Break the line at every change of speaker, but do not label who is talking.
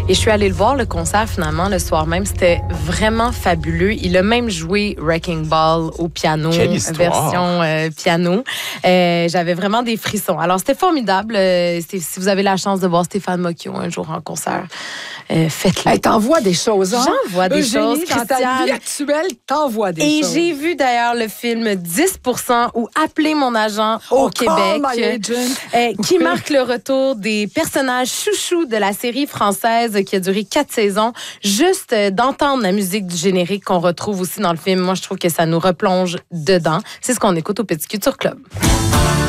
Et je suis allée le voir, le concert, finalement, le soir même. C'était vraiment fabuleux. Il a même joué Wrecking Ball au piano, version piano. J'avais vraiment des frissons. Alors, c'était formidable. Si vous avez la chance de voir Stéphane Mocchio un jour en concert, faites-le.
Hey, t'envoies des choses, hein?
J'envoie des choses,
Eugénie, dans ta vie
Christiane.
actuelle, t'envoies des
Et
choses.
j'ai vu d'ailleurs le film 10% ou Appeler mon agent au Québec,
Call my agent.
qui marque le retour des personnages chouchous de la série française qui a duré 4 saisons. Juste d'entendre la musique du générique qu'on retrouve aussi dans le film, moi je trouve que ça nous replonge dedans. C'est ce qu'on écoute au Petit Culture Club.